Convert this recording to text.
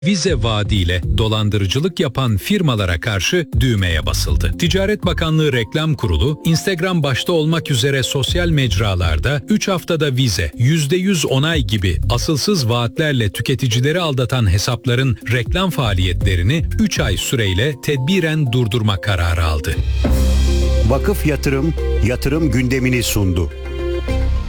Vize vaadiyle dolandırıcılık yapan firmalara karşı düğmeye basıldı. Ticaret Bakanlığı Reklam Kurulu, Instagram başta olmak üzere sosyal mecralarda 3 haftada vize, %100 onay gibi asılsız vaatlerle tüketicileri aldatan hesapların reklam faaliyetlerini 3 ay süreyle tedbiren durdurma kararı aldı. Vakıf Yatırım, yatırım gündemini sundu.